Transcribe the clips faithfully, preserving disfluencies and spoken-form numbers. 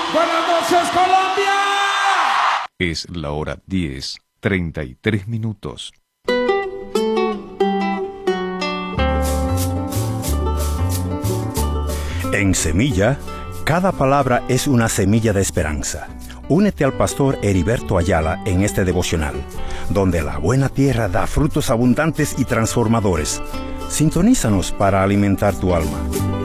Buenas noches, Colombia. Es la hora diez, treinta y tres minutos. En Semilla, cada palabra es una semilla de esperanza. Únete al pastor Heriberto Ayala en este devocional, donde la buena tierra da frutos abundantes y transformadores. Sintonízanos para alimentar tu alma.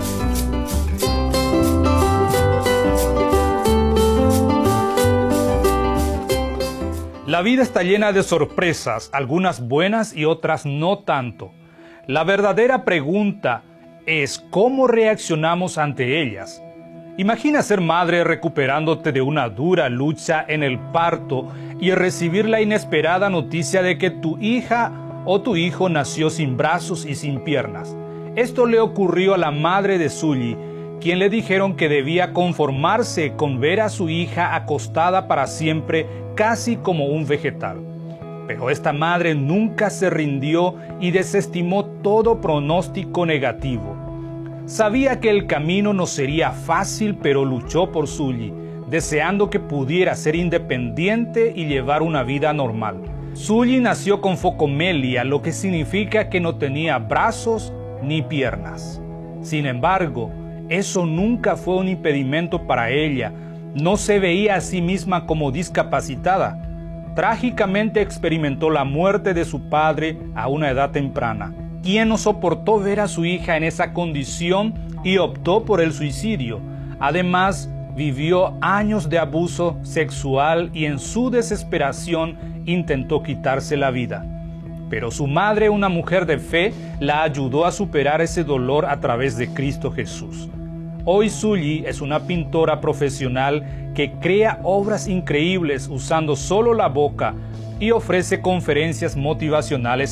La vida está llena de sorpresas, algunas buenas y otras no tanto. La verdadera pregunta es cómo reaccionamos ante ellas. Imagina ser madre recuperándote de una dura lucha en el parto y recibir la inesperada noticia de que tu hija o tu hijo nació sin brazos y sin piernas. Esto le ocurrió a la madre de Sully, quien le dijeron que debía conformarse con ver a su hija acostada para siempre, casi como un vegetal. Pero esta madre nunca se rindió y desestimó todo pronóstico negativo. Sabía que el camino no sería fácil, pero luchó por Sully, deseando que pudiera ser independiente y llevar una vida normal. Sully nació con focomelia, lo que significa que no tenía brazos ni piernas. Sin embargo, eso nunca fue un impedimento para ella. No se veía a sí misma como discapacitada. Trágicamente experimentó la muerte de su padre a una edad temprana, quien no soportó ver a su hija en esa condición y optó por el suicidio. Además, vivió años de abuso sexual y en su desesperación intentó quitarse la vida. Pero su madre, una mujer de fe, la ayudó a superar ese dolor a través de Cristo Jesús. Hoy Sully es una pintora profesional que crea obras increíbles usando solo la boca y ofrece conferencias motivacionales